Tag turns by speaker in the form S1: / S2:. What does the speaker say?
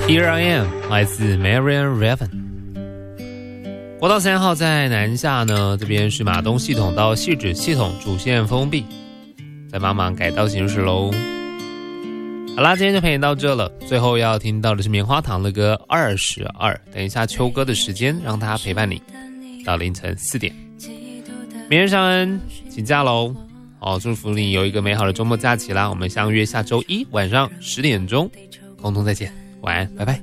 S1: Here I Am 来自 Marian Raven。 国道3号在南下呢，这边是马东系统到汐止系统主线封闭，在帮忙改道行驶咯。好啦，今天就陪你到这了。最后要听到的是棉花糖的歌22，等一下秋歌的时间，让它陪伴你到凌晨4点。明日上恩请假咯，祝福你有一个美好的周末假期啦。我们相约下周一晚上10点钟空中再见，晚安，拜拜。